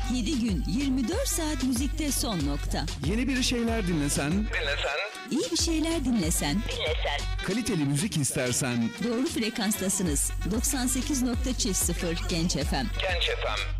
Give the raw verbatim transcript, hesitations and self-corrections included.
yedi gün yirmi dört saat müzikte son nokta. Yeni bir şeyler dinlesen, Dinlesen, İyi bir şeyler dinlesen, Dinlesen. kaliteli müzik istersen doğru frekanstasınız. doksan sekiz nokta sıfır Genç F M. Genç F M.